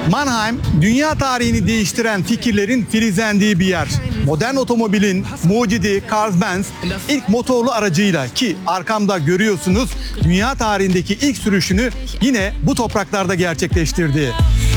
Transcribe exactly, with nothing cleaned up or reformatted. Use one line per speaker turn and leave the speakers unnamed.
Mannheim, dünya tarihini değiştiren fikirlerin filizlendiği bir yer. Modern otomobilin mucidi Carl Benz ilk motorlu aracıyla, ki arkamda görüyorsunuz, dünya tarihindeki ilk sürüşünü yine bu topraklarda gerçekleştirdi.